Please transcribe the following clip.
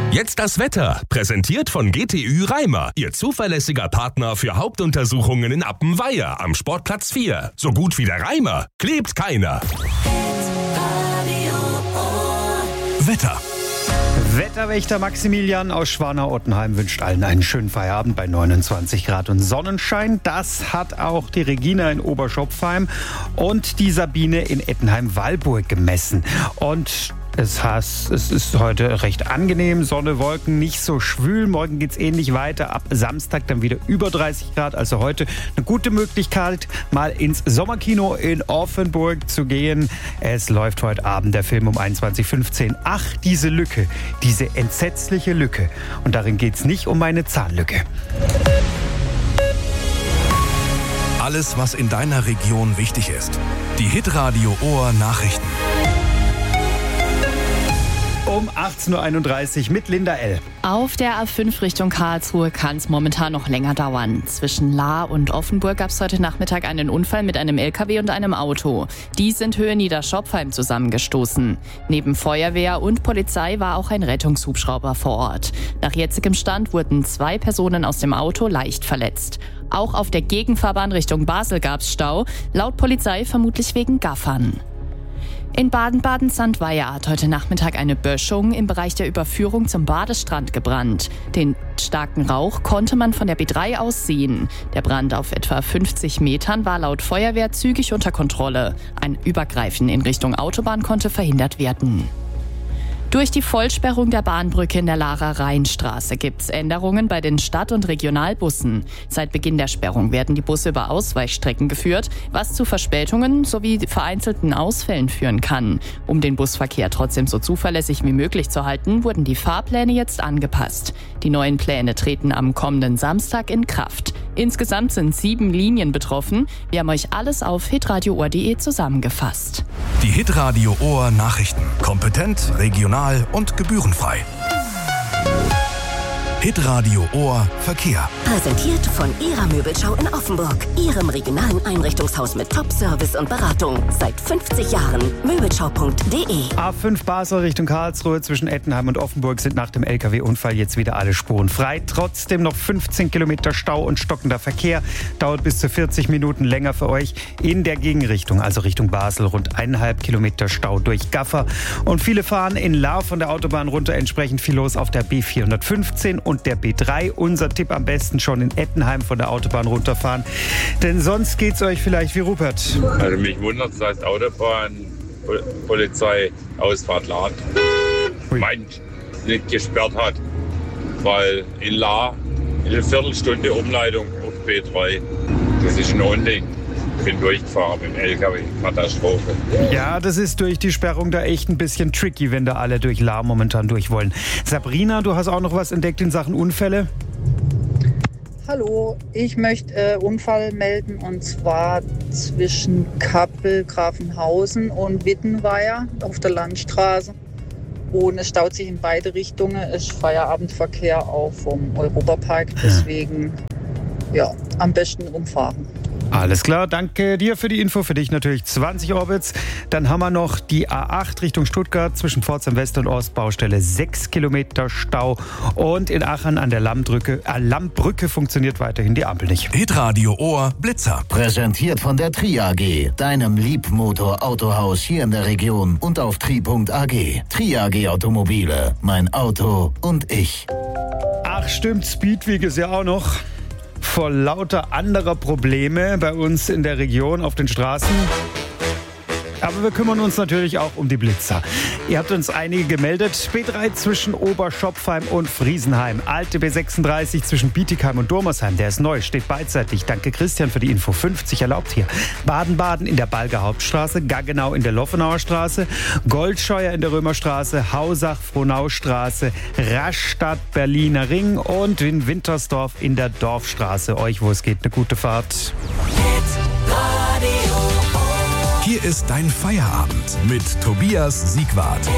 Jetzt das Wetter, präsentiert von GTÜ Reimer, Ihr zuverlässiger Partner für Hauptuntersuchungen in Appenweier am Sportplatz 4. So gut wie der Reimer klebt keiner. Wetter. Wetterwächter Maximilian aus Schwanau-Ottenheim wünscht allen einen schönen Feierabend bei 29 Grad und Sonnenschein. Das hat auch die Regina in Oberschopfheim und die Sabine in Ettenheim-Walburg gemessen. Und es ist heute recht angenehm, Sonne, Wolken, nicht so schwül. Morgen geht's ähnlich weiter, ab Samstag dann wieder über 30 Grad. Also heute eine gute Möglichkeit, mal ins Sommerkino in Offenburg zu gehen. Es läuft heute Abend der Film um 21:15 Uhr. Ach, diese Lücke, diese entsetzliche Lücke. Und darin geht's nicht um meine Zahnlücke. Alles, was in deiner Region wichtig ist. Die Hitradio Ohr Nachrichten. Um 18:31 Uhr mit Linda L. Auf der A5 Richtung Karlsruhe kann es momentan noch länger dauern. Zwischen Lahr und Offenburg gab es heute Nachmittag einen Unfall mit einem LKW und einem Auto. Die sind Höhe Niederschopfheim zusammengestoßen. Neben Feuerwehr und Polizei war auch ein Rettungshubschrauber vor Ort. Nach jetzigem Stand wurden 2 Personen aus dem Auto leicht verletzt. Auch auf der Gegenfahrbahn Richtung Basel gab es Stau, laut Polizei vermutlich wegen Gaffern. In Baden-Baden-Sandweier hat heute Nachmittag eine Böschung im Bereich der Überführung zum Badestrand gebrannt. Den starken Rauch konnte man von der B3 aus sehen. Der Brand auf etwa 50 Metern war laut Feuerwehr zügig unter Kontrolle. Ein Übergreifen in Richtung Autobahn konnte verhindert werden. Durch die Vollsperrung der Bahnbrücke in der Laarer Rheinstraße gibt es Änderungen bei den Stadt- und Regionalbussen. Seit Beginn der Sperrung werden die Busse über Ausweichstrecken geführt, was zu Verspätungen sowie vereinzelten Ausfällen führen kann. Um den Busverkehr trotzdem so zuverlässig wie möglich zu halten, wurden die Fahrpläne jetzt angepasst. Die neuen Pläne treten am kommenden Samstag in Kraft. Insgesamt sind 7 Linien betroffen. Wir haben euch alles auf hitradioohr.de zusammengefasst. Die Hitradio Ohr Nachrichten. Kompetent, regional und gebührenfrei. Hitradio Ohr Verkehr. Präsentiert von Ihrer Möbelschau in Offenburg. Ihrem regionalen Einrichtungshaus mit Top-Service und Beratung. Seit 50 Jahren. Möbelschau.de. A5 Basel Richtung Karlsruhe zwischen Ettenheim und Offenburg sind nach dem LKW-Unfall jetzt wieder alle Spuren frei. Trotzdem noch 15 Kilometer Stau und stockender Verkehr. Dauert bis zu 40 Minuten länger für euch in der Gegenrichtung, also Richtung Basel. Rund 1,5 Kilometer Stau durch Gaffer. Und viele fahren in Lahr von der Autobahn runter. Entsprechend viel los auf der B415 und der B3. Unser Tipp: am besten schon in Ettenheim von der Autobahn runterfahren. Denn sonst geht's euch vielleicht wie Rupert. Also mich wundert es, dass Autobahn, Polizei, Ausfahrt Lahr nicht gesperrt hat. Weil in Lahr eine Viertelstunde Umleitung auf B3. Das ist ein Unding. Ich bin durchgefahren mit dem LKW. Katastrophe. Ja, das ist durch die Sperrung da echt ein bisschen tricky, wenn da alle durch Lahr momentan durch wollen. Sabrina, du hast auch noch was entdeckt in Sachen Unfälle? Hallo, ich möchte Unfall melden, und zwar zwischen Kappel, Grafenhausen und Wittenweier auf der Landstraße. Und es staut sich in beide Richtungen. Es ist Feierabendverkehr auch vom Europapark. Deswegen am besten umfahren. Alles klar, danke dir für die Info. Für dich natürlich 20 Orbits. Dann haben wir noch die A8 Richtung Stuttgart zwischen Pforzheim West und Ostbaustelle 6 Kilometer Stau. Und in Aachen an der Lammbrücke funktioniert weiterhin die Ampel nicht. Hitradio Ohr Blitzer. Präsentiert von der Tri AG, deinem Liebmotor-Autohaus hier in der Region und auf tri.ag. Tri AG Automobile, mein Auto und ich. Ach stimmt, Speedweek ist ja auch noch. Vor lauter anderer Probleme bei uns in der Region auf den Straßen. Aber wir kümmern uns natürlich auch um die Blitzer. Ihr habt uns einige gemeldet. B3 zwischen Oberschopfheim und Friesenheim. Alte B36 zwischen Bietigheim und Dormersheim. Der ist neu, steht beidseitig. Danke Christian für die Info. 50 erlaubt hier. Baden-Baden in der Balger Hauptstraße. Gaggenau in der Loffenauer Straße. Goldscheuer in der Römerstraße. Hausach-Frohnaustraße. Rastatt Berliner Ring. Und in Wintersdorf in der Dorfstraße. Euch, wo es geht, eine gute Fahrt. Hier ist dein Feierabend mit Tobias Siegwart.